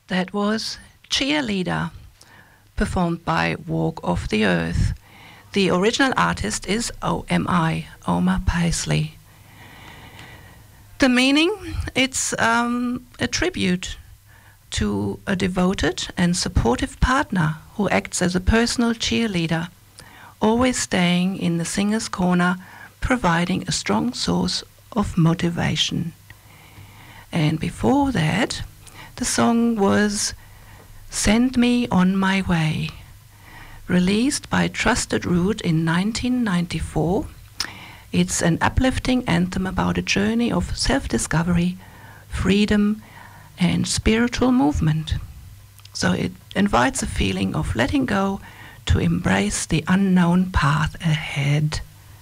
That was Cheerleader, performed by Walk of the Earth. The original artist is OMI, Omar Paisley. The meaning, it's a tribute to a devoted and supportive partner who acts as a personal cheerleader, always staying in the singer's corner, providing a strong source of motivation. And before that, the song was Send Me On My Way, released by Trusted Root in 1994. It's an uplifting anthem about a journey of self-discovery, freedom, and spiritual movement. So it invites a feeling of letting go to embrace the unknown path ahead.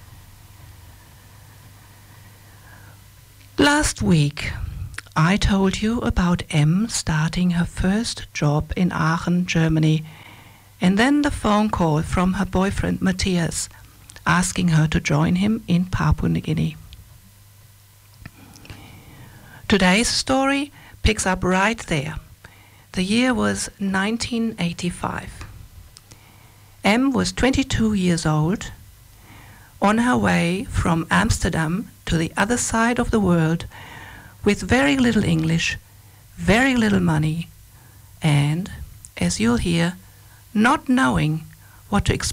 Last week, I told you about Em starting her first job in Aachen, Germany, and then the phone call from her boyfriend Matthias, asking her to join him in Papua New Guinea. Today's story picks up right there. The year was 1985. Em was 22 years old, on her way from Amsterdam to the other side of the world, with very little English, very little money, and, as you'll hear, not knowing what to expect